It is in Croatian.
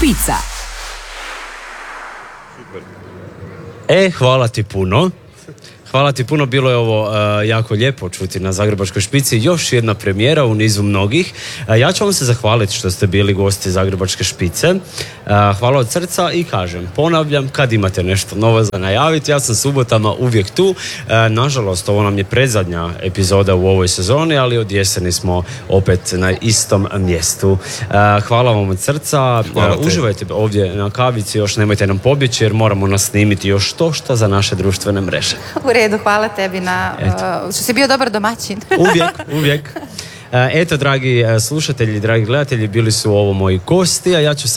špica. Hvala ti puno. Hvala ti puno, bilo je ovo jako lijepo čuti na Zagrebačkoj špici. Još jedna premijera u nizu mnogih. Ja ću vam se zahvaliti što ste bili gosti Zagrebačke špice. Hvala od srca i kažem, ponavljam, kad imate nešto novo za najaviti, ja sam subotama uvijek tu. Nažalost, ovo nam je predzadnja epizoda u ovoj sezoni, ali od jeseni smo opet na istom mjestu. Hvala vam od srca. Uživajte ovdje na kavici, još nemojte nam pobjeći jer moramo nas snimiti još što za naše društvene mreže. U redu, hvala tebi što si bio dobar domaćin. Uvijek. Eto, dragi slušatelji, dragi gledatelji, bili su ovo moji gosti, a ja ću